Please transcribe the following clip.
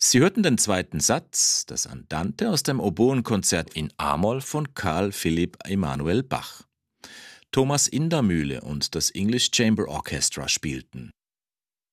Sie hörten den zweiten Satz, das Andante aus dem Oboenkonzert in A-Moll von Carl Philipp Emanuel Bach. Thomas Indermühle und das English Chamber Orchestra spielten.